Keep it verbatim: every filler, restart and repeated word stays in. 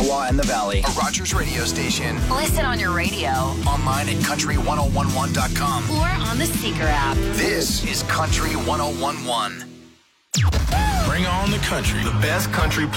Ottawa and the Valley. A Rogers radio station. Listen on your radio. Online at country ten eleven dot com. Or on the Seeker app. This is Country ten eleven. Bring on the country. The best country